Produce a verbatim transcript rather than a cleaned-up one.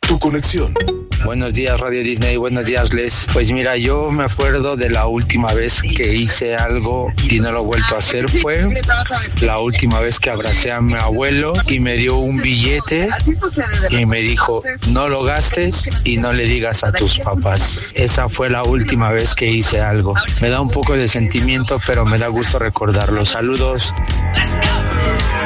Tu conexión. Buenos días, Radio Disney. Buenos días, Les. Pues mira, yo me acuerdo de la última vez que hice algo y no lo he vuelto a hacer. Fue la última vez que abracé a mi abuelo y me dio un billete y me dijo, no lo gastes y no le digas a tus papás. Esa fue la última vez que hice algo. Me da un poco de sentimiento, pero me da gusto recordarlo. Saludos.